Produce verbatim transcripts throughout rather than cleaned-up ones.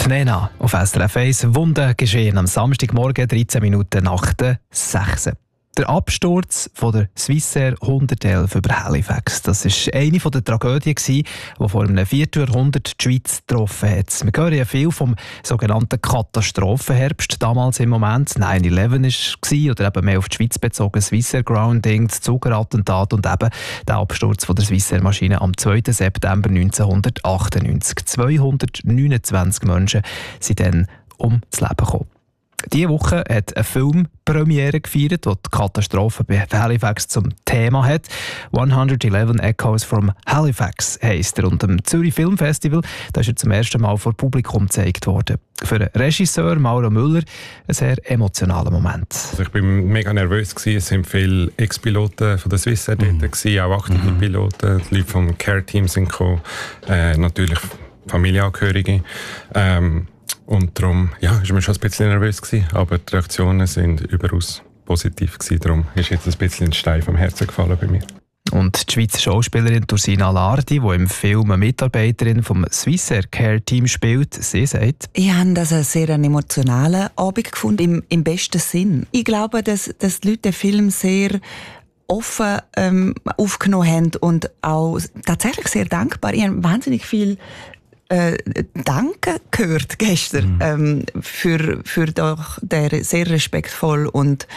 Nena auf S R F eins. Wunder geschehen am Samstagmorgen, dreizehn Minuten nach der sechs. Der Absturz von der Swissair hundertelf über Halifax. Das war eine der Tragödien, die vor einem Vierteljahrhundert die Schweiz getroffen hat. Wir hören ja viel vom sogenannten Katastrophenherbst. Damals im Moment neun elf war oder eben mehr auf die Schweiz bezogen, Swissair Grounding, das Zugerattentat und eben der Absturz von der Swissair-Maschine am zweiten September neunzehnhundertachtundneunzig. zweihundertneunundzwanzig Menschen sind dann ums Leben gekommen. Diese Woche hat ein Film Premiere gefeiert, der die Katastrophe bei Halifax zum Thema hat. hundertelf Echoes from Halifax heisst er. Und am Zürich Filmfestival da ist er zum ersten Mal vor Publikum gezeigt worden. Für den Regisseur Mauro Müller ein sehr emotionaler Moment. Also ich war mega nervös. Es waren viele Ex-Piloten von der Swissair mhm. dort, auch aktive mhm. Piloten. Die Leute vom Care-Team sind gekommen, äh, natürlich Familienangehörige. Ähm, Und darum ja, war man schon ein bisschen nervös gewesen, aber die Reaktionen sind überaus positiv gewesen. Darum ist jetzt ein bisschen ein Stein vom Herzen gefallen bei mir. Und die Schweizer Schauspielerin Ursina Lardi, die im Film eine Mitarbeiterin vom Swissair Care Team spielt, sie sagt: Ich habe das einen sehr emotionalen Abend gefunden, im, im besten Sinn. Ich glaube, dass, dass die Leute den Film sehr offen ähm, aufgenommen haben und auch tatsächlich sehr dankbar. Ich habe wahnsinnig viel Äh, Danke gehört gestern mhm. ähm, für, für doch der sehr respektvoll und,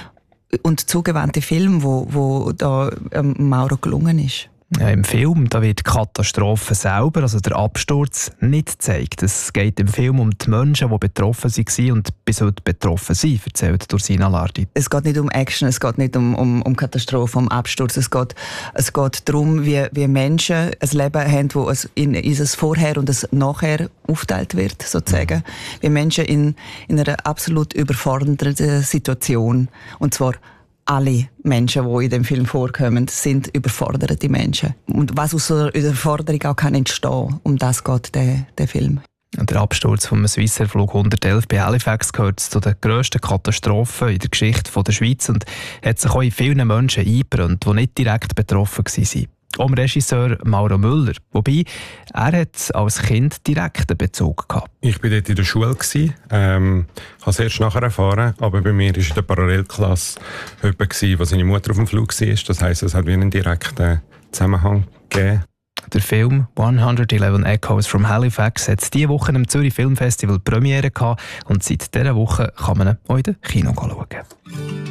und zugewandte Film, wo, wo da ähm, Mauro gelungen ist. Ja, im Film da wird die Katastrophe selber, also der Absturz, nicht gezeigt. Es geht im Film um die Menschen, die betroffen waren und bis heute betroffen sind, erzählt Ursina Lardi. Es geht nicht um Action, es geht nicht um, um, um Katastrophe, um Absturz. Es geht, es geht darum, wie, wie Menschen ein Leben haben, wo es in, in ein Vorher und ein Nachher aufgeteilt wird, sozusagen. Mhm. Wie Menschen in, in einer absolut überfordernden Situation, und zwar alle Menschen, die in dem Film vorkommen, sind überforderte Menschen. Und was aus einer Überforderung auch kann entstehen, um das geht der, der Film. Der Absturz vom Swissair Flug hundertelf bei Halifax gehört zu den grössten Katastrophen in der Geschichte der Schweiz und hat sich auch in vielen Menschen eingebrannt, die nicht direkt betroffen waren. Auch dem Regisseur Mauro Müller. Wobei, er hat als Kind direkten Bezug gehabt. Ich war dort in der Schule, ähm, habe es erst nachher erfahren, aber bei mir war in der Parallelklasse jemand, wo seine Mutter auf dem Flug war. Das heisst, es hat wie einen direkten Zusammenhang gegeben. Der Film hundertelf Echoes from Halifax hat diese Woche im Zürich Filmfestival Premiere gehabt und seit dieser Woche kann man ihn auch in den Kino schauen.